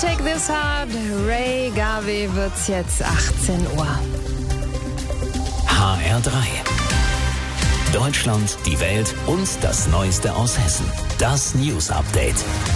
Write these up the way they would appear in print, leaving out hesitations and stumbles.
Take This Hard, Ray Garvey wird's jetzt 18 Uhr. HR3. Deutschland, die Welt und das Neueste aus Hessen. Das News Update.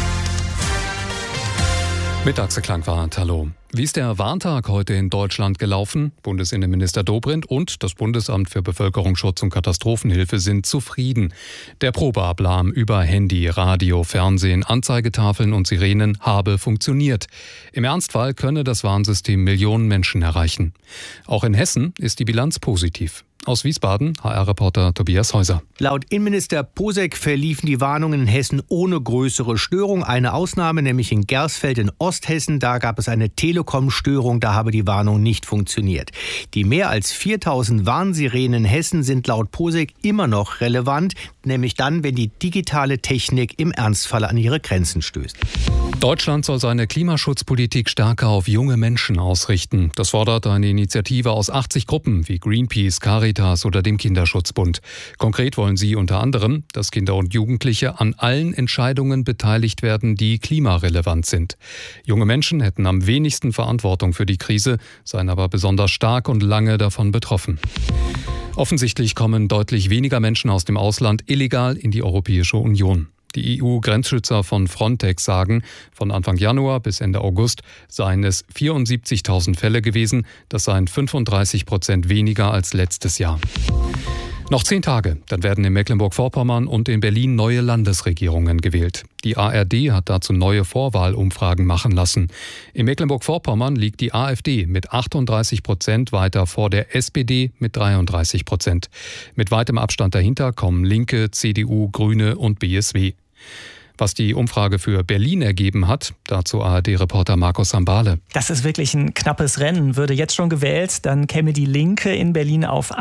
Mit Axel Klangwart, hallo. Wie ist der Warntag heute in Deutschland gelaufen? Bundesinnenminister Dobrindt und das Bundesamt für Bevölkerungsschutz und Katastrophenhilfe sind zufrieden. Der Probealarm über Handy, Radio, Fernsehen, Anzeigetafeln und Sirenen habe funktioniert. Im Ernstfall könne das Warnsystem Millionen Menschen erreichen. Auch in Hessen ist die Bilanz positiv. Aus Wiesbaden, HR-Reporter Tobias Häuser. Laut Innenminister Posek verliefen die Warnungen in Hessen ohne größere Störung. Eine Ausnahme, nämlich in Gersfeld in Osthessen. Da gab es eine Telekom-Störung, da habe die Warnung nicht funktioniert. Die mehr als 4000 Warnsirenen in Hessen sind laut Posek immer noch relevant, nämlich dann, wenn die digitale Technik im Ernstfall an ihre Grenzen stößt. Deutschland soll seine Klimaschutzpolitik stärker auf junge Menschen ausrichten. Das fordert eine Initiative aus 80 Gruppen wie Greenpeace, Caritas oder dem Kinderschutzbund. Konkret wollen sie unter anderem, dass Kinder und Jugendliche an allen Entscheidungen beteiligt werden, die klimarelevant sind. Junge Menschen hätten am wenigsten Verantwortung für die Krise, seien aber besonders stark und lange davon betroffen. Offensichtlich kommen deutlich weniger Menschen aus dem Ausland illegal in die Europäische Union. Die EU-Grenzschützer von Frontex sagen, von Anfang Januar bis Ende August seien es 74.000 Fälle gewesen. Das seien 35% weniger als letztes Jahr. Noch 10 Tage, dann werden in Mecklenburg-Vorpommern und in Berlin neue Landesregierungen gewählt. Die ARD hat dazu neue Vorwahlumfragen machen lassen. In Mecklenburg-Vorpommern liegt die AfD mit 38% weiter vor der SPD mit 33%. Mit weitem Abstand dahinter kommen Linke, CDU, Grüne und BSW. Was die Umfrage für Berlin ergeben hat, dazu ARD-Reporter Markus Sambale. Das ist wirklich ein knappes Rennen. Würde jetzt schon gewählt, dann käme die Linke in Berlin auf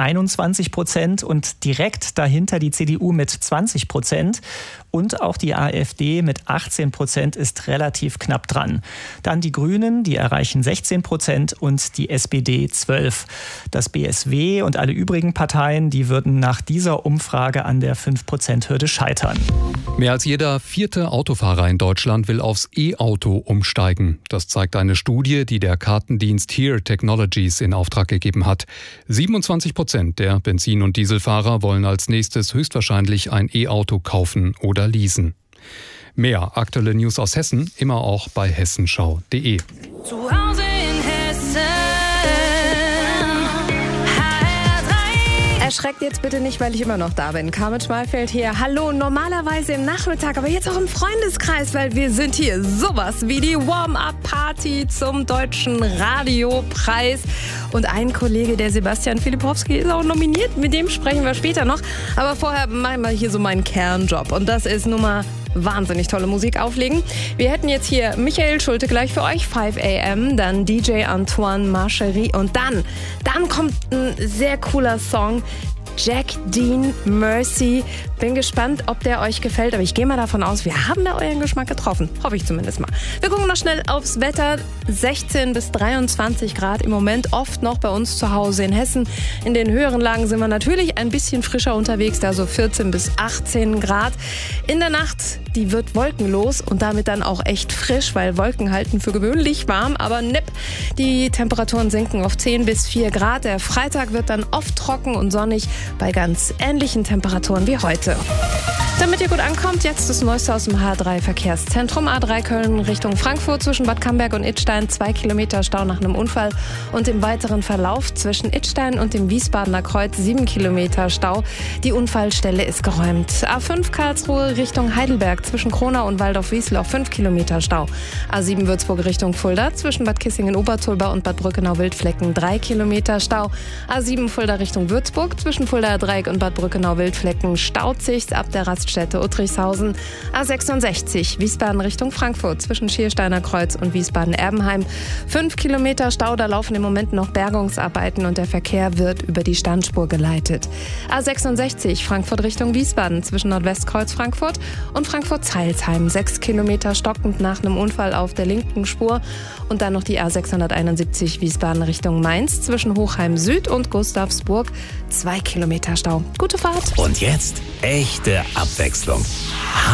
21% und direkt dahinter die CDU mit 20%. Und auch die AfD mit 18% ist relativ knapp dran. Dann die Grünen, die erreichen 16% und die SPD 12%. Das BSW und alle übrigen Parteien, die würden nach dieser Umfrage an der 5%-Hürde scheitern. Mehr als jeder 4. Autofahrer in Deutschland will aufs E-Auto umsteigen. Das zeigt eine Studie, die der Kartendienst Here Technologies in Auftrag gegeben hat. 27% der Benzin- und Dieselfahrer wollen als nächstes höchstwahrscheinlich ein E-Auto kaufen oder leasen. Mehr aktuelle News aus Hessen immer auch bei hessenschau.de. Zu Hause in Hessen. Erschreckt jetzt bitte nicht, weil ich immer noch da bin. Carmen Schmalfeld hier. Hallo, normalerweise im Nachmittag, aber jetzt auch im Freundeskreis, weil wir sind hier sowas wie die Warm-Up-Party zum Deutschen Radiopreis. Und ein Kollege, der Sebastian Filipowski, ist auch nominiert. Mit dem sprechen wir später noch. Aber vorher machen wir hier so meinen Kernjob. Und das ist nun mal wahnsinnig tolle Musik auflegen. Wir hätten jetzt hier Michael Schulte gleich für euch, 5 AM, dann DJ Antoine Marcherie und dann kommt ein sehr cooler Song, Jack Dean Mercy. Bin gespannt, ob der euch gefällt, aber ich gehe mal davon aus, wir haben da euren Geschmack getroffen. Hoffe ich zumindest mal. Wir gucken noch schnell aufs Wetter. 16 bis 23 Grad im Moment, oft noch bei uns zu Hause in Hessen. In den höheren Lagen sind wir natürlich ein bisschen frischer unterwegs, da so 14 bis 18 Grad. In der Nacht, die wird wolkenlos und damit dann auch echt frisch, weil Wolken halten für gewöhnlich warm, aber nipp. Die Temperaturen sinken auf 10 bis 4 Grad. Der Freitag wird dann oft trocken und sonnig bei ganz ähnlichen Temperaturen wie heute. Damit ihr gut ankommt, jetzt das Neueste aus dem H3-Verkehrszentrum. A3 Köln Richtung Frankfurt zwischen Bad Camberg und Idstein 2 Kilometer Stau nach einem Unfall und im weiteren Verlauf zwischen Idstein und dem Wiesbadener Kreuz 7 Kilometer Stau. Die Unfallstelle ist geräumt. A5 Karlsruhe Richtung Heidelberg zwischen Kronau und Waldorf-Wiesloch 5 Kilometer Stau. A7 Würzburg Richtung Fulda zwischen Bad Kissingen-Obertulba und Bad Brückenau-Wildflecken 3 Kilometer Stau. A7 Fulda Richtung Würzburg zwischen Fuldaer Dreieck und Bad Brückenau-Wildflecken staut sich ab der Raststätte Uttrichshausen. A66 Wiesbaden Richtung Frankfurt zwischen Schiersteiner Kreuz und Wiesbaden-Erbenheim 5 Kilometer Stau, da laufen im Moment noch Bergungsarbeiten und der Verkehr wird über die Standspur geleitet. A66 Frankfurt Richtung Wiesbaden zwischen Nordwestkreuz Frankfurt und Frankfurt-Zeilsheim 6 Kilometer stockend nach einem Unfall auf der linken Spur und dann noch die A671 Wiesbaden Richtung Mainz zwischen Hochheim Süd und Gustavsburg 2 Kilometer Stau. Gute Fahrt! Und jetzt echte Abwechslung.